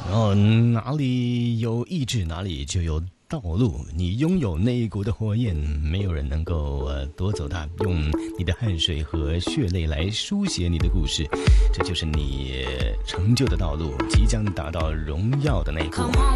然后哪里有意志，哪里就有道路。你拥有那一股的火焰，没有人能够夺走它。用你的汗水和血泪来书写你的故事，这就是你成就的道路，即将达到荣耀的那一步。